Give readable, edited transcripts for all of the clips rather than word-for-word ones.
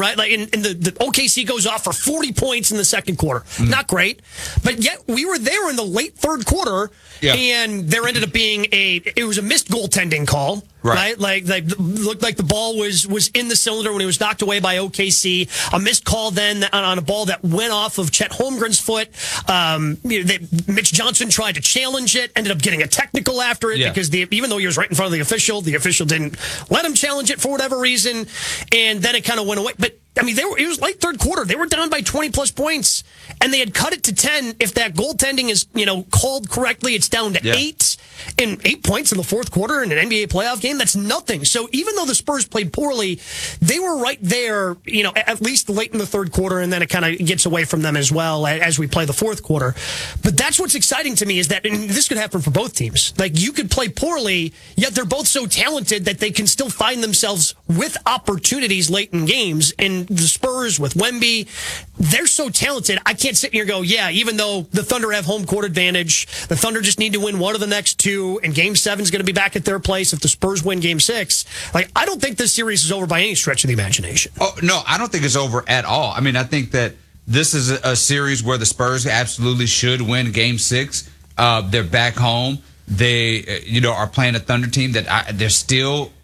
right? Like, and the OKC goes off for 40 points in the second quarter. Not great. But yet we were there in the late third quarter, and there ended up being it was a missed goaltending call. Right, like looked like the ball was in the cylinder when it was knocked away by OKC. A missed call then on a ball that went off of Chet Holmgren's foot. Mitch Johnson tried to challenge it, ended up getting a technical after it because even though he was right in front of the official didn't let him challenge it for whatever reason, and then it kind of went away. But I mean, it was late third quarter. They were down by 20 plus points, and they had cut it to 10. If that goaltending is called correctly, it's down to 8. And 8 points in the fourth quarter in an NBA playoff game, that's nothing. So even though the Spurs played poorly, they were right there, at least late in the third quarter, and then it kind of gets away from them as well as we play the fourth quarter. But that's what's exciting to me is that, and this could happen for both teams, like you could play poorly, yet they're both so talented that they can still find themselves with opportunities late in games. And the Spurs with Wemby, they're so talented. I can't sit here and go, even though the Thunder have home court advantage, the Thunder just need to win one of the next two, and Game 7 is going to be back at their place if the Spurs win Game 6. Like, I don't think this series is over by any stretch of the imagination. Oh, no, I don't think it's over at all. I mean, I think that this is a series where the Spurs absolutely should win Game 6. They're back home. They, are playing a Thunder team that they're still.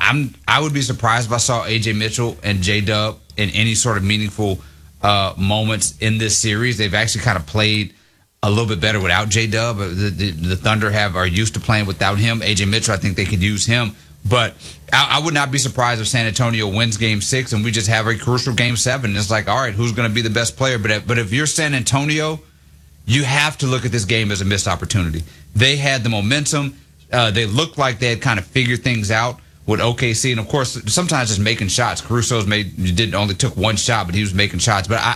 I would be surprised if I saw AJ Mitchell and J-Dub in any sort of meaningful moments in this series. They've actually kind of played a little bit better without J-Dub. The Thunder are used to playing without him. AJ Mitchell, I think they could use him. But I would not be surprised if San Antonio wins Game 6 and we just have a crucial Game 7. It's like, all right, who's going to be the best player? But if you're San Antonio, you have to look at this game as a missed opportunity. They had the momentum. They looked like they had kind of figured things out with OKC. And, of course, sometimes just making shots. Caruso's only took one shot, but he was making shots. But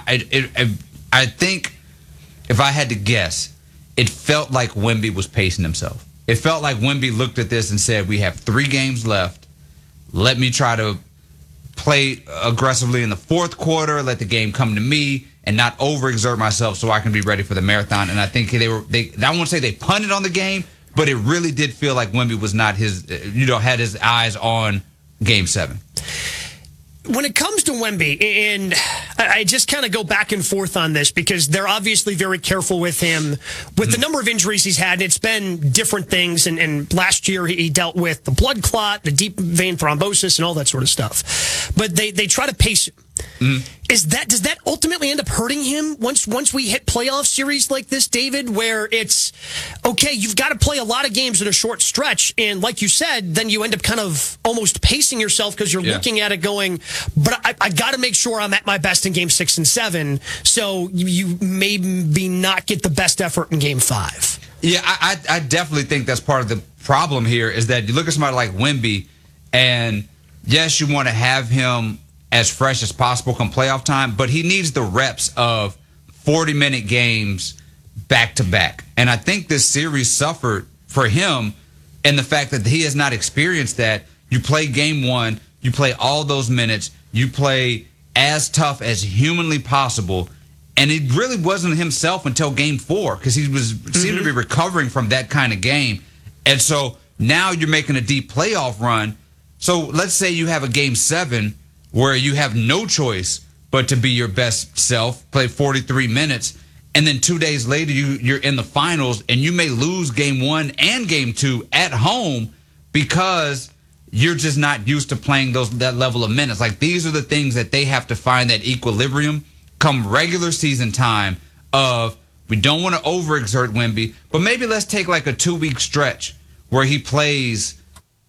I think if I had to guess, it felt like Wemby was pacing himself. It felt like Wemby looked at this and said, we have 3 games left. Let me try to play aggressively in the fourth quarter, let the game come to me, and not overexert myself so I can be ready for the marathon. And I think I won't say they punted on the game, but it really did feel like Wemby was not had his eyes on Game 7. When it comes to Wemby, and I just kind of go back and forth on this because they're obviously very careful with him with the number of injuries he's had. It's been different things, and last year he dealt with the blood clot, the deep vein thrombosis, and all that sort of stuff. But they try to pace him. Does that ultimately end up hurting him once we hit playoff series like this, David, where it's, okay, you've got to play a lot of games in a short stretch, and like you said, then you end up kind of almost pacing yourself because you're looking at it going, but I got to make sure I'm at my best in Game 6 and 7, so you maybe not get the best effort in Game 5. Yeah, I definitely think that's part of the problem here is that you look at somebody like Wemby, and yes, you want to have him as fresh as possible come playoff time, but he needs the reps of 40-minute games back-to-back. And I think this series suffered for him in the fact that he has not experienced that. You play Game 1, you play all those minutes, you play as tough as humanly possible, and it really wasn't himself until Game 4 because he seemed to be recovering from that kind of game. And so now you're making a deep playoff run. So let's say you have a Game 7 where you have no choice but to be your best self, play 43 minutes, and then 2 days later you're in the finals, and you may lose Game 1 and Game 2 at home because you're just not used to playing that level of minutes. Like, these are the things that they have to find that equilibrium come regular season time of, we don't want to overexert Wemby, but maybe let's take like a 2-week stretch where he plays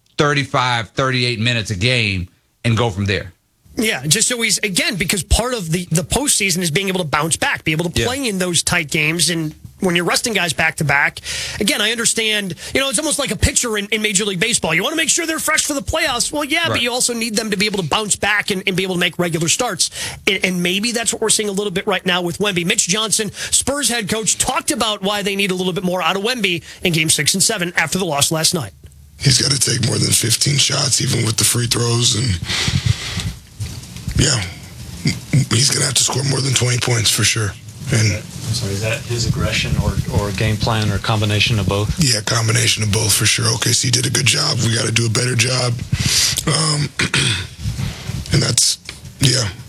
35, 38 minutes a game and go from there. Yeah, just so he's, again, because part of the postseason is being able to bounce back, be able to play in those tight games. And when you're resting guys back-to-back, again, I understand, it's almost like a pitcher in Major League Baseball. You want to make sure they're fresh for the playoffs. Well, yeah, but you also need them to be able to bounce back and be able to make regular starts. And maybe that's what we're seeing a little bit right now with Wemby. Mitch Johnson, Spurs head coach, talked about why they need a little bit more out of Wemby in Game 6 and 7 after the loss last night. He's got to take more than 15 shots, even with the free throws, and he's going to have to score more than 20 points for sure. And so is that his aggression or game plan or combination of both? Yeah, combination of both for sure. OKC did a good job. We got to do a better job. And that's,